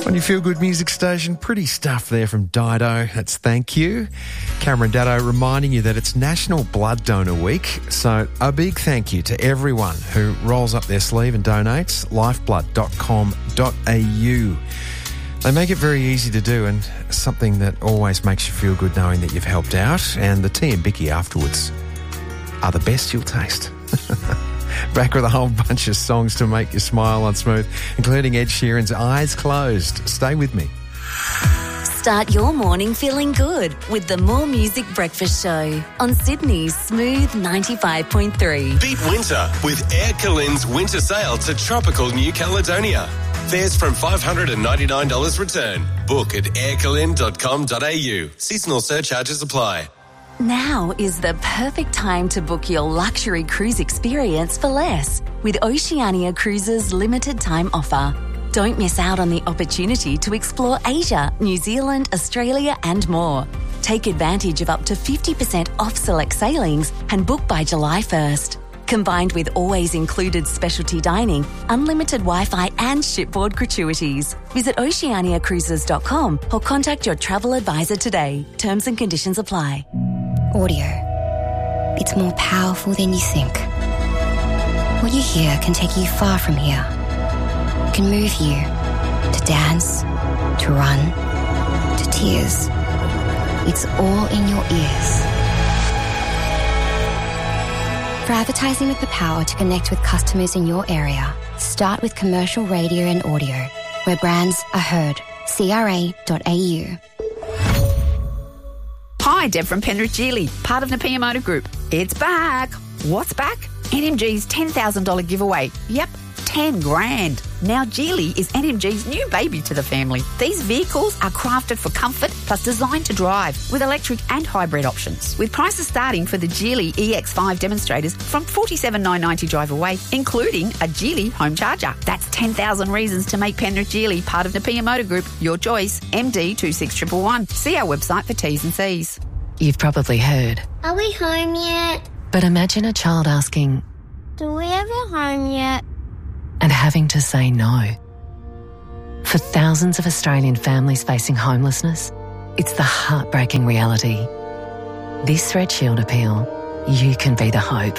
On your feel-good music station, pretty stuff there from Dido. That's Thank You. Cameron Daddo reminding you that it's National Blood Donor Week. So a big thank you to everyone who rolls up their sleeve and donates. lifeblood.com.au. They make it very easy to do and something that always makes you feel good knowing that you've helped out. And the tea and bicky afterwards are the best you'll taste. Back with a whole bunch of songs to make you smile on Smooth, including Ed Sheeran's Eyes Closed. Stay with me. Start your morning feeling good with the More Music Breakfast Show on Sydney's Smooth 95.3. Beat winter with Air Calin's winter sale to tropical New Caledonia. Fares from $599 return. Book at aircalin.com.au. Seasonal surcharges apply. Now is the perfect time to book your luxury cruise experience for less with Oceania Cruises' limited time offer. Don't miss out on the opportunity to explore Asia, New Zealand, Australia and more. Take advantage of up to 50% off select sailings and book by July 1st. Combined with always included specialty dining, unlimited Wi-Fi and shipboard gratuities. Visit oceaniacruises.com or contact your travel advisor today. Terms and conditions apply. Audio. It's more powerful than you think. What you hear can take you far from here. It can move you to dance, to run, to tears. It's all in your ears. For advertising with the power to connect with customers in your area, start with commercial radio and audio, where brands are heard. CRA.au. Hi, Deb from Penrith Geely, part of Napier Motor Group. It's back. What's back? NMG's $10,000 giveaway. Yep, 10 grand. Now Geely is NMG's new baby to the family. These vehicles are crafted for comfort plus designed to drive with electric and hybrid options. With prices starting for the Geely EX5 demonstrators from $47,990 drive away, including a Geely home charger. That's 10,000 reasons to make Penrith Geely part of Napier Motor Group. Your choice, MD 26111. See our website for T's and C's. You've probably heard. Are we home yet? But imagine a child asking, Do we ever home yet? and having to say no. For thousands of Australian families facing homelessness, it's the heartbreaking reality. This Red Shield appeal, you can be the hope.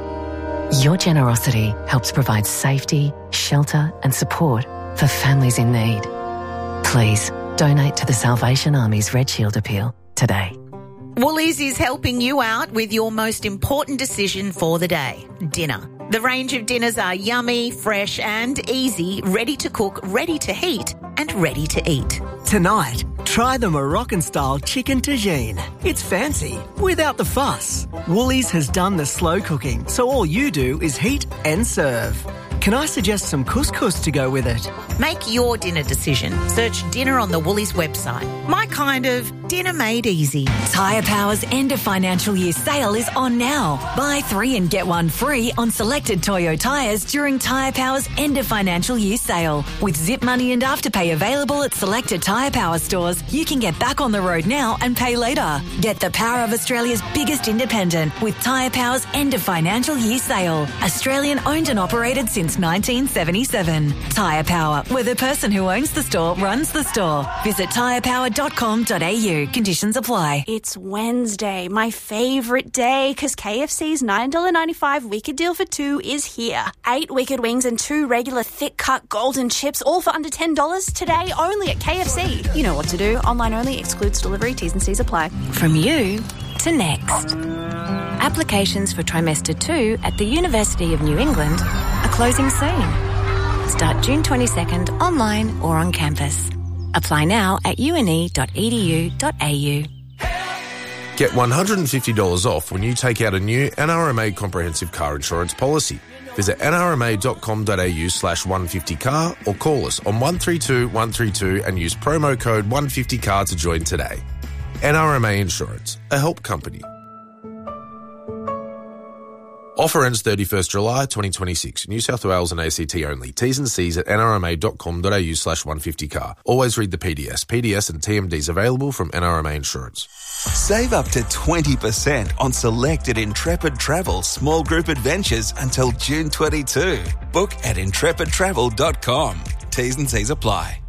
Your generosity helps provide safety, shelter and support for families in need. Please donate to the Salvation Army's Red Shield appeal today. Woolies is helping you out with your most important decision for the day, dinner. The range of dinners are yummy, fresh and easy, ready to cook, ready to heat and ready to eat. Tonight, try the Moroccan-style chicken tagine. It's fancy, without the fuss. Woolies has done the slow cooking, so all you do is heat and serve. Can I suggest some couscous to go with it? Make your dinner decision. Search dinner on the Woolies website. My kind of dinner made easy. Tyre Power's end of financial year sale is on now. Buy 3 and get 1 free on selected Toyo tyres during Tyre Power's end of financial year sale. With Zip Money and Afterpay available at selected Tyre Power stores, you can get back on the road now and pay later. Get the power of Australia's biggest independent with Tyre Power's end of financial year sale. Australian owned and operated since 1977. Tyre Power, where the person who owns the store runs the store. Visit tyrepower.com.au. Conditions apply. It's Wednesday, my favourite day, because KFC's $9.95 Wicked Deal for 2 is here. 8 Wicked Wings and 2 regular thick-cut golden chips, all for under $10 today only at KFC. You know what to do. Online only, excludes delivery, T's and C's apply. From you to next. Applications for trimester 2 at the University of New England are closing soon. Start June 22nd online or on campus. Apply now at une.edu.au. Get $150 off when you take out a new NRMA comprehensive car insurance policy. Visit nrma.com.au/150car or call us on 132 132 and use promo code 150car to join today. NRMA Insurance, a help company. Offer ends 31st July 2026. New South Wales and ACT only. T's and C's at nrma.com.au/150car. Always read the PDS. PDS and TMDs available from NRMA Insurance. Save up to 20% on selected Intrepid Travel small group adventures until June 22. Book at intrepidtravel.com. T's and C's apply.